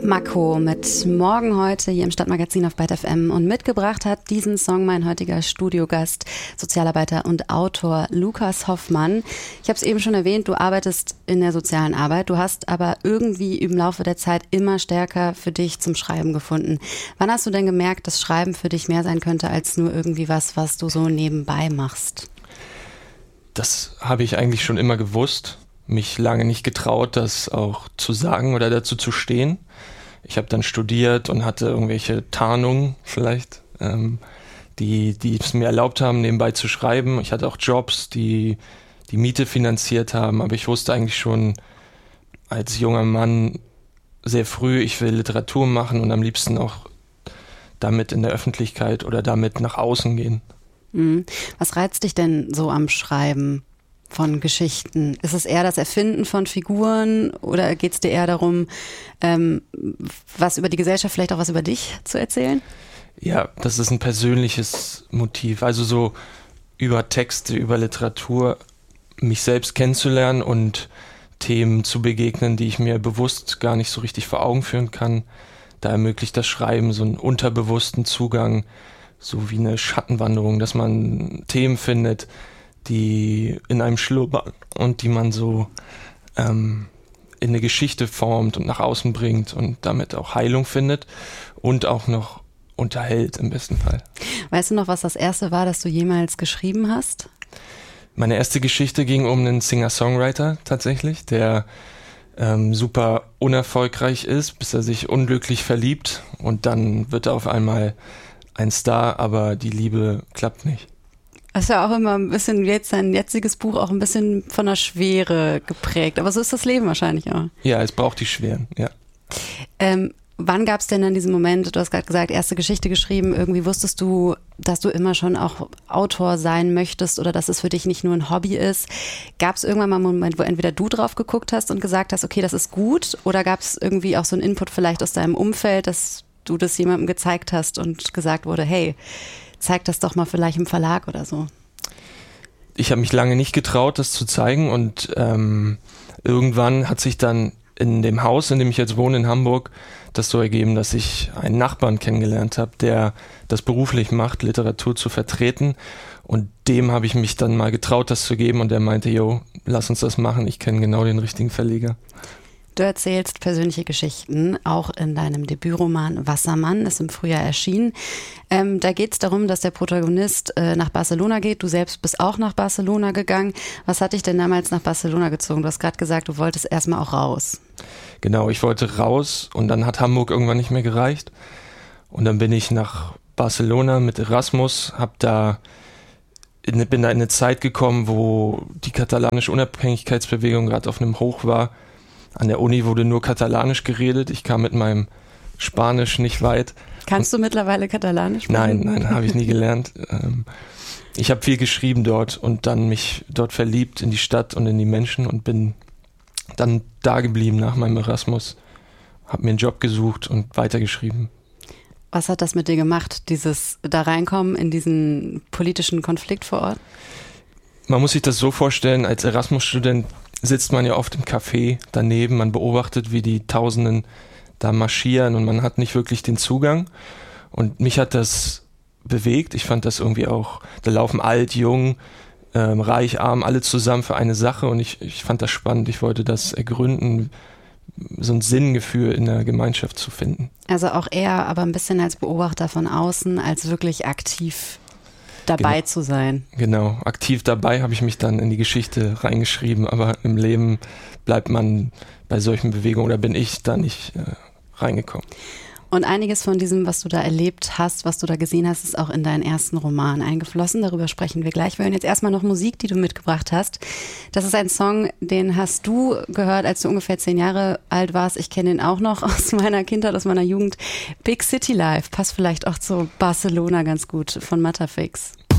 Mako mit Morgen heute hier im Stadtmagazin auf Byte FM und mitgebracht hat diesen Song mein heutiger Studiogast, Sozialarbeiter und Autor Lukas Hoffmann. Ich habe es eben schon erwähnt, du arbeitest in der sozialen Arbeit, du hast aber irgendwie im Laufe der Zeit immer stärker für dich zum Schreiben gefunden. Wann hast du denn gemerkt, dass Schreiben für dich mehr sein könnte als nur irgendwie was du so nebenbei machst? Das habe ich eigentlich schon immer gewusst, mich lange nicht getraut, das auch zu sagen oder dazu zu stehen. Ich habe dann studiert und hatte irgendwelche Tarnungen vielleicht, die es mir erlaubt haben, nebenbei zu schreiben. Ich hatte auch Jobs, die die Miete finanziert haben, aber ich wusste eigentlich schon als junger Mann sehr früh, ich will Literatur machen und am liebsten auch damit in der Öffentlichkeit oder damit nach außen gehen. Was reizt dich denn so am Schreiben von Geschichten? Ist es eher das Erfinden von Figuren oder geht es dir eher darum, was über die Gesellschaft, vielleicht auch was über dich zu erzählen? Ja, das ist ein persönliches Motiv. Also so über Texte, über Literatur mich selbst kennenzulernen und Themen zu begegnen, die ich mir bewusst gar nicht so richtig vor Augen führen kann. Da ermöglicht das Schreiben so einen unterbewussten Zugang, so wie eine Schattenwanderung, dass man Themen findet, die in einem schlummern und die man so in eine Geschichte formt und nach außen bringt und damit auch Heilung findet und auch noch unterhält im besten Fall. Weißt du noch, was das erste war, das du jemals geschrieben hast? Meine erste Geschichte ging um einen Singer-Songwriter tatsächlich, der super unerfolgreich ist, bis er sich unglücklich verliebt und dann wird er auf einmal ein Star, aber die Liebe klappt nicht. Das ist ja auch immer ein bisschen, jetzt sein jetziges Buch auch ein bisschen von der Schwere geprägt. Aber so ist das Leben wahrscheinlich auch. Ja, es braucht die Schweren, ja. Wann gab es denn dann diesen Moment, du hast gerade gesagt, erste Geschichte geschrieben, irgendwie wusstest du, dass du immer schon auch Autor sein möchtest oder dass es für dich nicht nur ein Hobby ist? Gab es irgendwann mal einen Moment, wo entweder du drauf geguckt hast und gesagt hast, okay, das ist gut, oder gab es irgendwie auch so einen Input vielleicht aus deinem Umfeld, dass du das jemandem gezeigt hast und gesagt wurde, hey, zeig das doch mal vielleicht im Verlag oder so? Ich habe mich lange nicht getraut, das zu zeigen und irgendwann hat sich dann in dem Haus, in dem ich jetzt wohne in Hamburg, das so ergeben, dass ich einen Nachbarn kennengelernt habe, der das beruflich macht, Literatur zu vertreten, und dem habe ich mich dann mal getraut, das zu geben und der meinte, yo, lass uns das machen, ich kenne genau den richtigen Verleger. Du erzählst persönliche Geschichten, auch in deinem Debütroman Wassermann, ist im Frühjahr erschienen. Da geht es darum, dass der Protagonist nach Barcelona geht. Du selbst bist auch nach Barcelona gegangen. Was hat dich denn damals nach Barcelona gezogen? Du hast gerade gesagt, du wolltest erstmal auch raus. Genau, ich wollte raus und dann hat Hamburg irgendwann nicht mehr gereicht. Und dann bin ich nach Barcelona mit Erasmus, bin da in eine Zeit gekommen, wo die katalanische Unabhängigkeitsbewegung gerade auf einem Hoch war. An der Uni wurde nur Katalanisch geredet. Ich kam mit meinem Spanisch nicht weit. Kannst du mittlerweile Katalanisch sprechen? Nein, habe ich nie gelernt. Ich habe viel geschrieben dort und dann mich dort verliebt in die Stadt und in die Menschen und bin dann da geblieben nach meinem Erasmus. Habe mir einen Job gesucht und weitergeschrieben. Was hat das mit dir gemacht, dieses da reinkommen in diesen politischen Konflikt vor Ort? Man muss sich das so vorstellen, als Erasmus-Student sitzt man ja oft im Café daneben, man beobachtet, wie die Tausenden da marschieren und man hat nicht wirklich den Zugang. Und mich hat das bewegt. Ich fand das irgendwie auch, da laufen alt, jung, reich, arm, alle zusammen für eine Sache und ich fand das spannend. Ich wollte das ergründen, so ein Sinngefühl in der Gemeinschaft zu finden. Also auch eher aber ein bisschen als Beobachter von außen, als wirklich aktiv dabei zu sein. Genau, aktiv dabei habe ich mich dann in die Geschichte reingeschrieben, aber im Leben bleibt man bei solchen Bewegungen oder bin ich da nicht reingekommen. Und einiges von diesem, was du da erlebt hast, was du da gesehen hast, ist auch in deinen ersten Roman eingeflossen. Darüber sprechen wir gleich. Wir hören jetzt erstmal noch Musik, die du mitgebracht hast. Das ist ein Song, den hast du gehört, als du ungefähr 10 Jahre alt warst. Ich kenne den auch noch aus meiner Kindheit, aus meiner Jugend. Big City Life passt vielleicht auch zu Barcelona ganz gut von Matterfix.